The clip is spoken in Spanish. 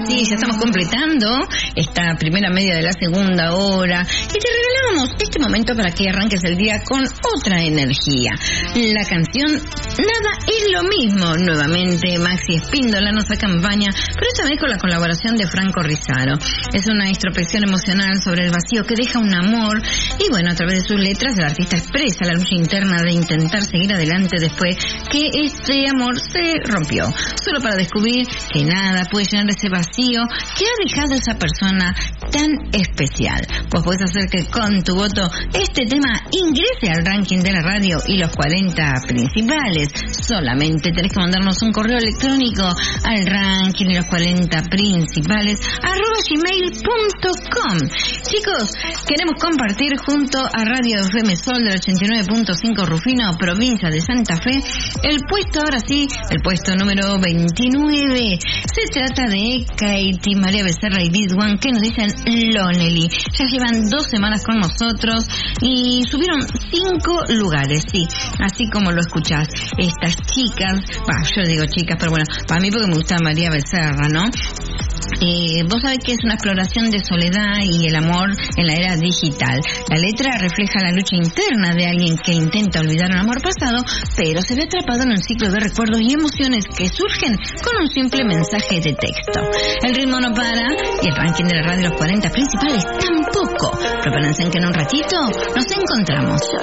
Sí, ya estamos completando esta primera media de la segunda hora y te regalábamos este momento para que arranques el día con otra energía. La canción Nada es lo mismo, nuevamente Maxi Espíndola nos acompaña, pero esta vez con la colaboración de Franco Rizaro. Es una introspección emocional sobre el vacío que deja un amor y bueno, a través de sus letras el artista expresa la lucha interna de intentar seguir adelante después que este amor se rompió, solo para descubrir que nada puede llenar ese vacío que ha dejado esa persona tan especial. Vos podés hacer que con tu voto este tema ingrese al ranking de la radio y los 40 principales. Solamente tenés que mandarnos un correo electrónico al ranking y los 40 principales @gmail.com. Chicos, queremos compartir junto a Radio FM Sol del 89.5 Rufino, provincia de Santa Fe, el puesto, ahora sí, el puesto número 29. Se trata de Katie, María Becerra y Big One, que nos dicen Lonely. Ya llevan 2 semanas con nosotros y subieron 5 lugares, sí, así como lo escuchás. Estas chicas, yo digo chicas, pero bueno, para mí porque me gusta María Becerra, ¿no? Vos sabés que es una exploración de soledad y el amor en la era digital. La letra refleja la lucha interna de alguien que intenta olvidar un amor pasado, pero se ve atrapado en un ciclo de recuerdos y emociones que surgen con un simple mensaje de texto. El ritmo no para y el ranking de la radio, los 40 principales, tampoco. Prepárense en que en un ratito nos encontramos.